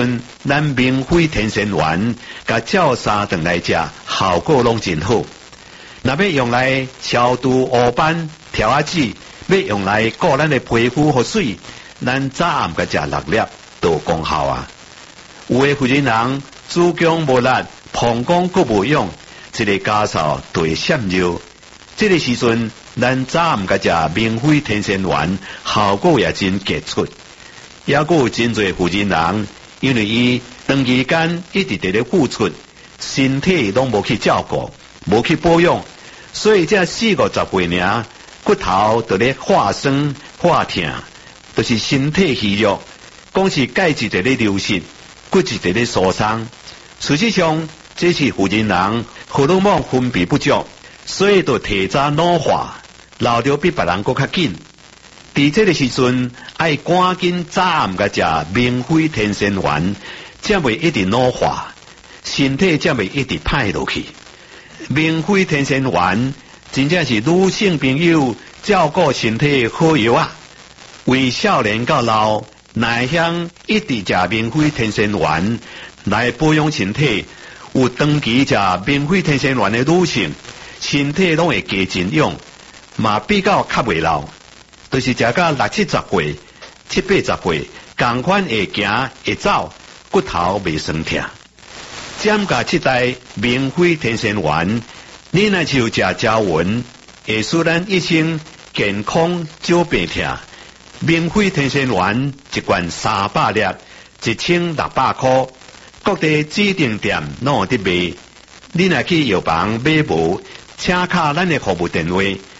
咱明辉天仙丸甲照三顿来食，效果拢真好。若要用来消除黑斑、条仔痣，要用来顾咱的皮肤和水，咱早暗甲食6粒都有功效啊。有的妇人人子宫无力、膀胱阁无用，这个家嫂就会闪尿。这个时阵，咱早暗甲食明辉天仙丸，效果也真杰出。也佫有真侪妇人人，因为伊长期间一直伫咧付出，身体拢无去照顾，无去保养，所以这40-50岁尔，骨头就咧化酸化痛，就是身体虚弱，讲是钙质在咧流失，骨质在咧疏松。事实上，这是妇人人荷尔蒙分泌不足，所以就提早老化，老着比别人搁较紧。伫这个时阵，爱赶紧早暗甲食明辉天仙丸，才袂一直老化，身体才袂一直歹落去。明辉天仙丸真正是女性朋友照顾身体好药啊！为少年到老，乃想一直食明辉天仙丸来保养身体，有长期食明辉天仙丸的女性，身体拢会加真勇，嘛比较较袂老。就是食到60-70岁、70-80岁，同款会行会走，骨头袂酸痛。占甲这袋明辉天仙丸，你若就食胶文，会使咱一生健康少病痛。明辉天仙丸一罐300粒，1600块，各地指定店拢有得卖。你若去药房买无，请敲咱的服务电话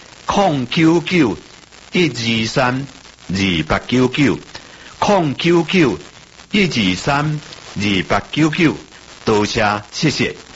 099-123-2899 099-123-2899，多谢谢谢。